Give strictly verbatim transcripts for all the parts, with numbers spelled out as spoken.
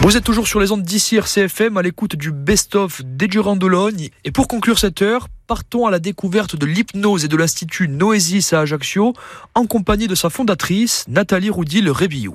Vous êtes toujours sur les ondes d'ici R C F M à l'écoute du best-of des Durand-de-Logne. Et pour conclure cette heure, partons à la découverte de l'hypnose et de l'Institut Noesis à Ajaccio en compagnie de sa fondatrice, Nathalie Roudil-Rébillou.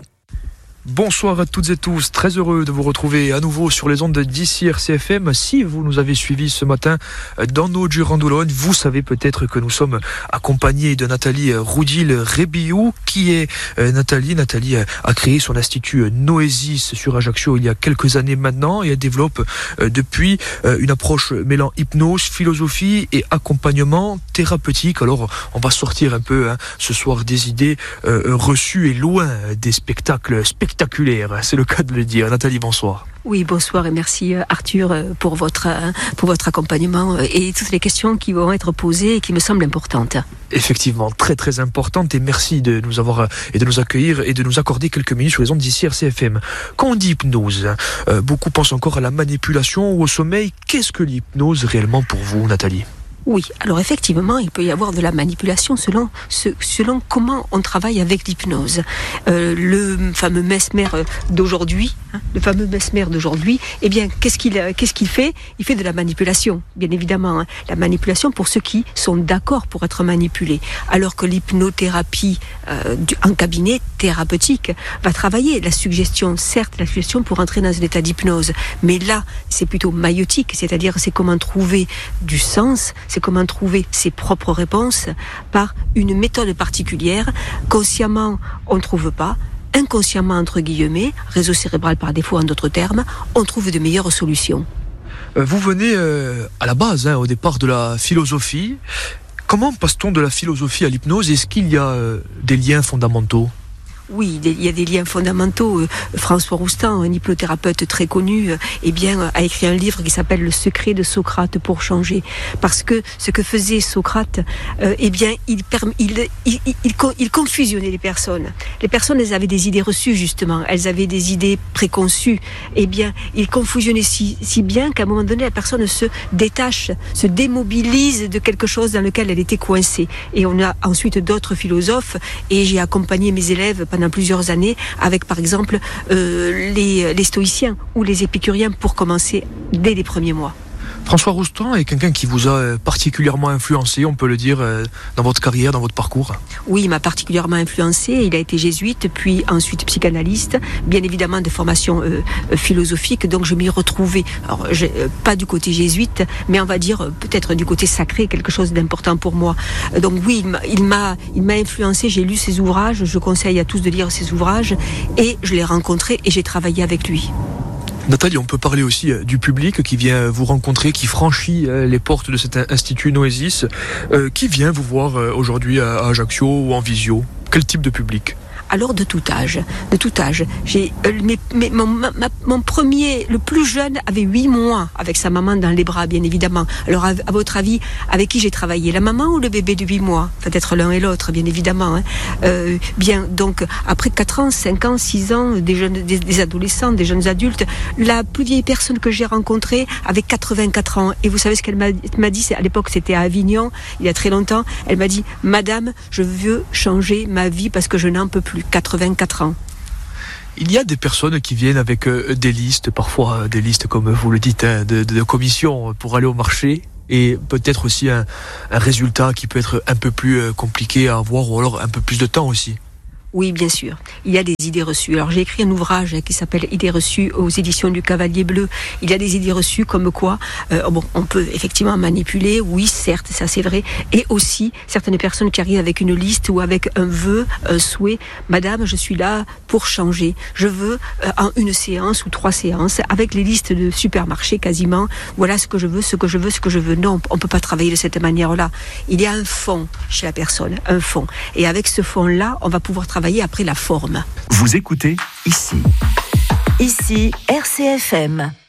Bonsoir à toutes et tous, très heureux de vous retrouver à nouveau sur les ondes d'ici R C F M. Si vous nous avez suivis ce matin dans nos Durand-de-Logne, vous savez peut-être que nous sommes accompagnés de Nathalie Roudil-Rébillou. Qui est Nathalie Nathalie a créé son institut Noesis sur Ajaccio il y a quelques années maintenant et elle développe depuis une approche mêlant hypnose, philosophie et accompagnement thérapeutique. Alors on va sortir un peu hein, ce soir des idées euh, reçues et loin des spectacles spectaculaires. Spectaculaire, c'est le cas de le dire. Nathalie, bonsoir. Oui, bonsoir et merci Arthur pour votre, pour votre accompagnement et toutes les questions qui vont être posées et qui me semblent importantes. Effectivement, très très importante et merci de nous avoir et de nous accueillir et de nous accorder quelques minutes sur les ondes d'ici R C F M. Quand on dit hypnose, euh, beaucoup pensent encore à la manipulation ou au sommeil. Qu'est-ce que l'hypnose réellement pour vous, Nathalie ? Oui, alors effectivement, il peut y avoir de la manipulation selon, selon comment on travaille avec l'hypnose. Euh, le fameux Mesmer d'aujourd'hui, hein, le fameux Mesmer d'aujourd'hui, eh bien, qu'est-ce qu'il, qu'est-ce qu'il fait ? Il fait de la manipulation, bien évidemment. Hein. La manipulation pour ceux qui sont d'accord pour être manipulés. Alors que l'hypnothérapie euh, du, en cabinet thérapeutique va travailler la suggestion, certes la suggestion pour entrer dans un état d'hypnose. Mais là, c'est plutôt maïotique, c'est-à-dire c'est comment trouver du sens, c'est comment trouver ses propres réponses par une méthode particulière. Consciemment, on ne trouve pas. Inconsciemment, entre guillemets, réseau cérébral par défaut en d'autres termes, on trouve de meilleures solutions. Vous venez euh, à la base, hein, au départ de la philosophie. Comment passe-t-on de la philosophie à l'hypnose ? Est-ce qu'il y a euh, des liens fondamentaux ? Oui, il y a des liens fondamentaux. François Roustan, un hypnothérapeute très connu, eh bien, a écrit un livre qui s'appelle Le secret de Socrate pour changer. Parce que ce que faisait Socrate, euh, eh bien, il, il, il, il, il, il confusionnait les personnes. Les personnes, elles avaient des idées reçues, justement. Elles avaient des idées préconçues. Eh bien, il confusionnait si, si bien qu'à un moment donné, la personne se détache, se démobilise de quelque chose dans lequel elle était coincée. Et on a ensuite d'autres philosophes, et j'ai accompagné mes élèves pendant plusieurs années avec par exemple euh, les, les stoïciens ou les épicuriens pour commencer dès les premiers mois. François Roustan est quelqu'un qui vous a particulièrement influencé, on peut le dire, dans votre carrière, dans votre parcours ? Oui, il m'a particulièrement influencé. Il a été jésuite, puis ensuite psychanalyste, bien évidemment de formation euh, philosophique, donc je m'y retrouvais. Alors, je, euh, pas du côté jésuite, mais on va dire euh, peut-être du côté sacré, quelque chose d'important pour moi. Euh, donc oui, il m'a, il m'a, il m'a influencé, j'ai lu ses ouvrages, je conseille à tous de lire ses ouvrages, et je l'ai rencontré et j'ai travaillé avec lui. Nathalie, on peut parler aussi du public qui vient vous rencontrer, qui franchit les portes de cet institut Noesis. Euh, qui vient vous voir aujourd'hui à Ajaccio ou en visio ? Quel type de public ? Alors de tout âge, de tout âge. J'ai euh, mes, mes, mon, ma, mon premier, le plus jeune, avait huit mois avec sa maman dans les bras, bien évidemment. Alors à, à votre avis, avec qui j'ai travaillé, la maman ou le bébé de huit mois ? Peut-être l'un et l'autre, bien évidemment. Hein. Euh, bien, donc après quatre ans, cinq ans, six ans, des jeunes, des, des adolescents, des jeunes adultes. La plus vieille personne que j'ai rencontrée avait quatre-vingt-quatre ans. Et vous savez ce qu'elle m'a, m'a dit ? À l'époque, c'était à Avignon, il y a très longtemps. Elle m'a dit, Madame, je veux changer ma vie parce que je n'en peux plus. quatre-vingt-quatre ans. Il y a des personnes qui viennent avec euh, des listes, parfois euh, des listes comme vous le dites, hein, de, de, de commissions pour aller au marché, et peut-être aussi un, un résultat qui peut être un peu plus euh, compliqué à avoir, ou alors un peu plus de temps aussi. Oui, bien sûr. Il y a des idées reçues. Alors, j'ai écrit un ouvrage qui s'appelle Idées reçues aux éditions du Cavalier Bleu. Il y a des idées reçues comme quoi, euh, bon, on peut effectivement manipuler, oui, certes, ça c'est vrai. Et aussi, certaines personnes qui arrivent avec une liste ou avec un vœu, un souhait. Madame, je suis là pour changer. Je veux euh, en une séance ou trois séances, avec les listes de supermarchés quasiment. Voilà ce que je veux, ce que je veux, ce que je veux. Non, on peut pas travailler de cette manière-là. Il y a un fond chez la personne, un fond. Et avec ce fond-là, on va pouvoir travailler après la forme. Vous écoutez ici. Ici, R C F M.